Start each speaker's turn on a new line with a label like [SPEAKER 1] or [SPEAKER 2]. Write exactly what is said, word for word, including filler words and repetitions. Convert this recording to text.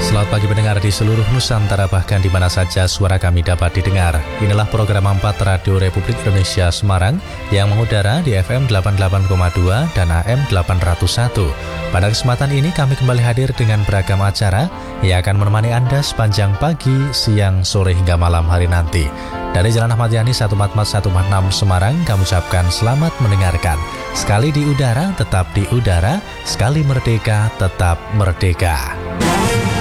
[SPEAKER 1] Selamat pagi pendengar di seluruh Nusantara, bahkan di mana saja suara kami dapat didengar. Inilah program empat Radio Republik Indonesia Semarang yang mengudara di F M delapan puluh delapan koma dua dan A M delapan nol satu. Pada kesempatan ini kami kembali hadir dengan beragam acara yang akan menemani Anda sepanjang pagi, siang, sore hingga malam hari nanti. Dari Jalan Ahmad Yani satu empat empat satu empat enam Semarang, kami ucapkan selamat mendengarkan. Sekali di udara, tetap di udara. Sekali merdeka, tetap merdeka.